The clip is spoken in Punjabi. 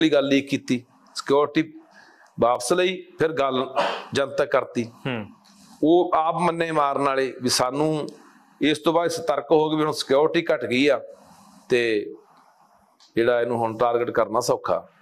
ਗੱਲ ਲੀਕ ਕੀਤੀ, ਸਿਕਿਉਰਿਟੀ ਵਾਪਸ ਲਈ, ਫਿਰ ਗੱਲ ਜਨਤਕ ਕਰਤੀ। ਉਹ ਆਪ ਮੰਨੇ ਮਾਰਨ ਵਾਲੇ ਵੀ ਸਾਨੂੰ ਇਸ ਤੋਂ ਬਾਅਦ ਸਤਰਕ ਹੋ ਗਏ ਵੀ ਹੁਣ ਸਿਕਿਉਰਿਟੀ ਘਟ ਗਈ ਆ ਤੇ ਜਿਹੜਾ ਇਹਨੂੰ ਹੁਣ ਟਾਰਗੇਟ ਕਰਨਾ ਸੌਖਾ।